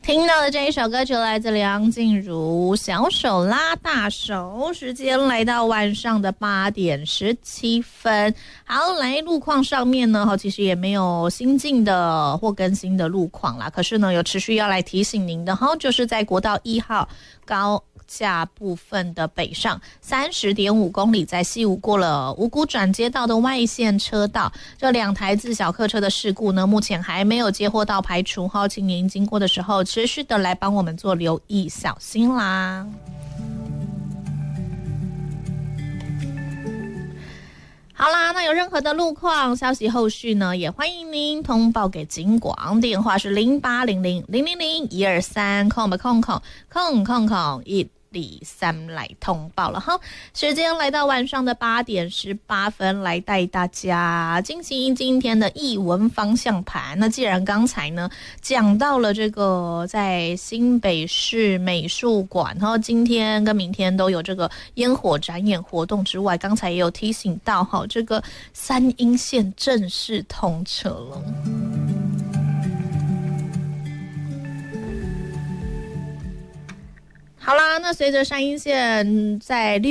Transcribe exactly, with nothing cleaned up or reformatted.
听到的这一首歌曲来自梁静茹，小手拉大手。时间来到晚上的八点十七分。好，来路况上面呢，其实也没有新进的或更新的路况啦。可是呢，有持续要来提醒您的哈，就是在国道一号高架部分的北上三十点五公里，在西武过了五股转接道的外线车道，这两台自小客车的事故呢，目前还没有接获到排除哈，请您经过的时候持续的来帮我们做留意，小心啦。好啦，那有任何的路况消息后续呢，也欢迎您通报给警广，电话是零八零零零零零一二三空吧空空空空空一第三来通报了哈。时间来到晚上的八点十八分，来带大家进行今天的艺文方向盘。那既然刚才呢讲到了这个在新北市美术馆，然后今天跟明天都有这个烟火展演活动之外，刚才也有提醒到哈，这个三鶯线正式通车了。好啦，那随着山阴线在六